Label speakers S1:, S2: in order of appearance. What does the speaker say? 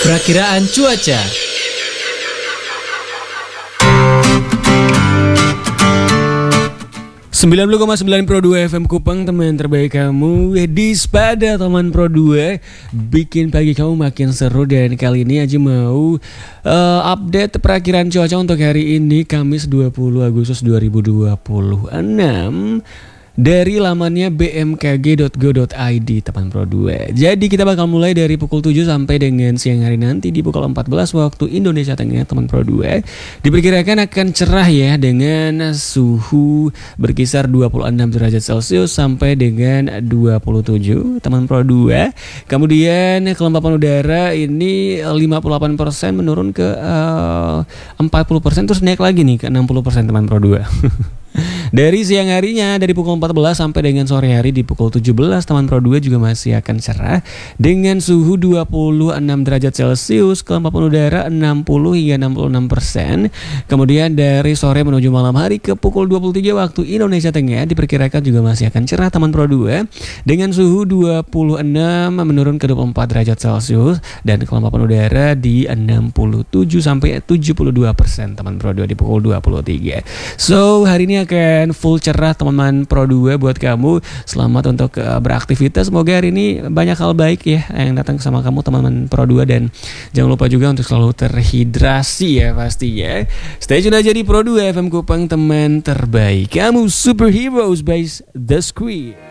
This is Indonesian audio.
S1: Perakiraan cuaca. Sembilan 90,9 Pro 2 FM Kupang, teman terbaik kamu di Spada teman Pro 2, bikin pagi kamu makin seru. Dan kali ini Aji mau update perakiraan cuaca untuk hari ini Kamis 20 Agustus 2026 dari lamannya bmkg.go.id teman Pro 2. Jadi kita bakal mulai dari pukul 7 sampai dengan siang hari nanti di pukul 14 waktu Indonesia Tengah teman Pro 2. Diperkirakan akan cerah ya, dengan suhu berkisar 26 derajat Celcius sampai dengan 27 teman Pro 2. Kemudian kelembapan udara ini 58% menurun ke 40%, terus naik lagi nih ke 60% teman Pro 2. Dari siang harinya dari pukul 14 sampai dengan sore hari di pukul 17 teman Pro 2 juga masih akan cerah dengan suhu 26 derajat Celcius, kelembapan udara 60 hingga 66%. Kemudian dari sore menuju malam hari ke pukul 23 waktu Indonesia Tengah diperkirakan juga masih akan cerah teman Pro 2 dengan suhu 26 menurun ke 24 derajat Celcius dan kelembapan udara di 67 sampai 72% teman Pro 2 di pukul 23. So hari ini akan full cerah teman-teman Pro 2 buat kamu. Selamat untuk beraktivitas. Semoga hari ini banyak hal baik ya yang datang sama kamu teman-teman Pro 2. Dan jangan lupa juga untuk selalu terhidrasi ya pastinya. Stay tune aja di Pro 2 FM Kupang, teman terbaik kamu, Superheroes by The Squid.